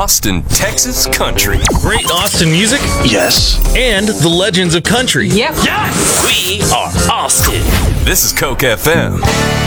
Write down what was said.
Austin, Texas country. Great Austin music? Yes. And the legends of country. Yep. We are Austin. This is Coke FM.